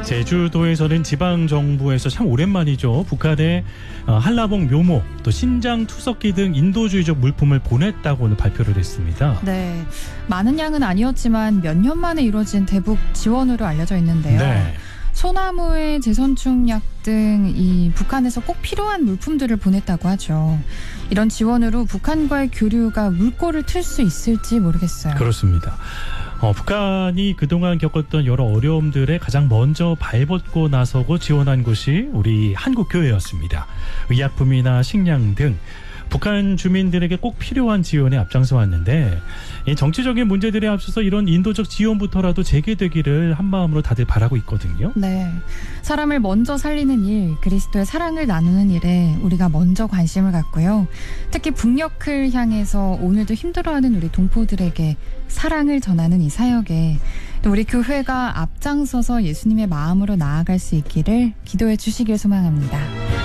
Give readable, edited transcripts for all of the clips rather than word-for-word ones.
제주도에서는 지방정부에서 참 오랜만이죠. 북한에 한라봉 묘목, 또 신장 투석기 등 인도주의적 물품을 보냈다고 오늘 발표를 했습니다. 네, 많은 양은 아니었지만 몇 년 만에 이루어진 대북 지원으로 알려져 있는데요. 네. 소나무의 제선충약 등 이 북한에서 꼭 필요한 물품들을 보냈다고 하죠. 이런 지원으로 북한과의 교류가 물꼬를 틀 수 있을지 모르겠어요. 그렇습니다. 북한이 그동안 겪었던 여러 어려움들에 가장 먼저 발벗고 나서고 지원한 곳이 우리 한국교회였습니다. 의약품이나 식량 등 북한 주민들에게 꼭 필요한 지원에 앞장서 왔는데, 이 정치적인 문제들에 앞서서 이런 인도적 지원부터라도 재개되기를 한마음으로 다들 바라고 있거든요. 네, 사람을 먼저 살리는 일, 그리스도의 사랑을 나누는 일에 우리가 먼저 관심을 갖고요. 특히 북녘을 향해서 오늘도 힘들어하는 우리 동포들에게 사랑을 전하는 이 사역에 또 우리 교회가 앞장서서 예수님의 마음으로 나아갈 수 있기를 기도해 주시길 소망합니다.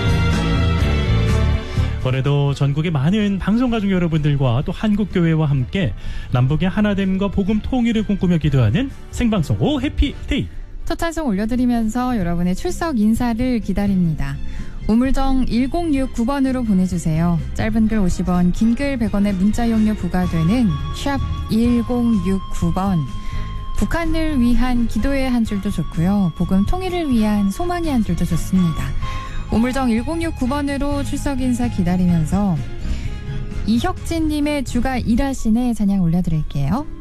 올해도 전국의 많은 방송가족 여러분들과 또 한국교회와 함께 남북의 하나됨과 복음 통일을 꿈꾸며 기도하는 생방송 오 해피데이. 첫 찬송 올려드리면서 여러분의 출석 인사를 기다립니다. 우물정 1069번으로 보내주세요. 짧은 글 50원, 긴 글 100원의 문자 용료 부과되는 샵 1069번. 북한을 위한 기도의 한 줄도 좋고요. 복음 통일을 위한 소망의 한 줄도 좋습니다. 우물정 1069번으로 출석 인사 기다리면서 이혁진님의 주가 일하시네 찬양 올려드릴게요.